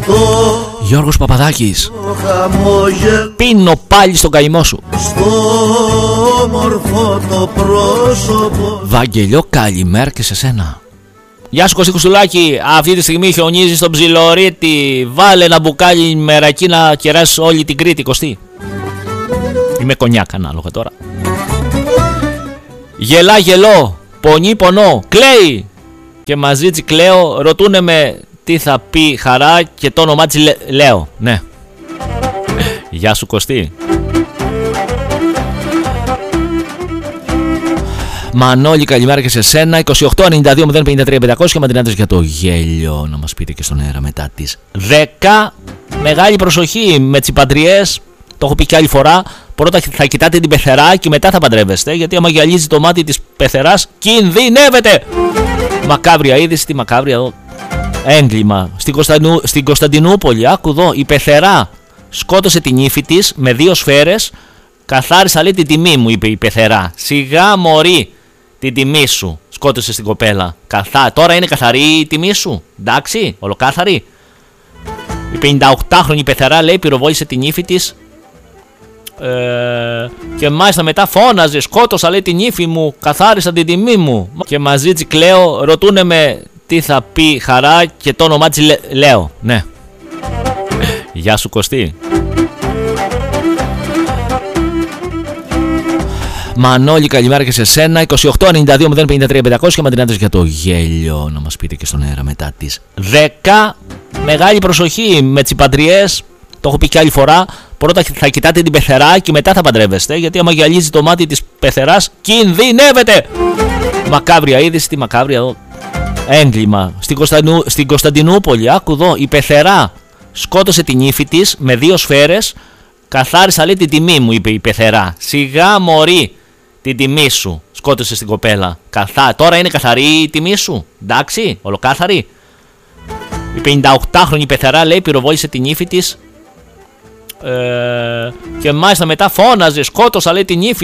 Γιώργος Παπαδάκης. Πίνω πάλι στον καημό σου. Βαγγελιό, καλημέρα και σε σένα. Γεια σου Κωστή Κουστουλάκη. Αυτή τη στιγμή χιονίζει στον Ψιλορίτη. Βάλε ένα μπουκάλι με ρακί να κεράσεις όλη την Κρήτη, Κωστή. Είμαι κονιάκ ανάλογα τώρα. Γελά γελό, πονεί πονώ, κλαίει. Και μαζί τσικλαίω, ρωτούνε με τι θα πει χαρά και το όνομά της λέω. Ναι. Γεια σου Κωστή. Μανώλη, καλημέρα και σε σένα. 28-92-053-500 και μαντινάτες για το γέλιο να μας πείτε και στον αέρα μετά τις 10. Μεγάλη προσοχή με τσιπαντριές. Το έχω πει και άλλη φορά. Πρώτα θα κοιτάτε την πεθερά και μετά θα παντρεύεστε. Γιατί άμα γυαλίζει το μάτι της πεθεράς κινδυνεύετε. Μακάβρια είδηση, τη μακάβρια εδώ. Έγκλημα. Στην Κωνσταντινούπολη, άκου εδώ, η πεθερά σκότωσε την ύφη της με 2 σφαίρες. Καθάρισα, λέει, την τιμή μου, είπε η πεθερά. Σιγά μωρή, την τιμή σου. Σκότωσε στην κοπέλα. Τώρα είναι καθαρή η τιμή σου. Εντάξει, ολοκάθαρη. Η 58χρονη πεθερά, λέει, πυροβόλησε την ύφη της. Και μάλιστα μετά φώναζε, σκότωσα, λέει, την ύφη μου, καθάρισα την τιμή μου. Και μαζί τσικλαίω, ρωτούνε με τι θα πει χαρά και το όνομά της λέω. Ναι. Γεια σου Κωστή. Μανώλη, καλημέρα και σε σένα. 28-92-053-500 και μαντινάτες για το γέλιο να μας πείτε και στον αέρα μετά τις 10. Μεγάλη προσοχή με τσιπαντριές. Το έχω πει και άλλη φορά. Πρώτα θα κοιτάτε την πεθερά και μετά θα παντρεύεστε. Γιατί άμα γυαλίζει το μάτι της πεθεράς κινδυνεύετε. Μακάβρια είδηση, τη μακάβρια εδώ. Έγκλημα. Στην Κωνσταντινούπολη, άκου εδώ, η πεθερά σκότωσε την ύφη της με 2 σφαίρες. Καθάρισα, λέει, την τιμή μου, είπε η πεθερά. Σιγά μωρή, την τιμή σου. Σκότωσε στην κοπέλα. Τώρα είναι καθαρή η τιμή σου. Εντάξει, ολοκάθαρη. Η 58χρονη πεθερά, λέει, πυροβόλησε την ύφη της. Και μάλιστα μετά φώναζε, σκότωσα, λέει, την ύφη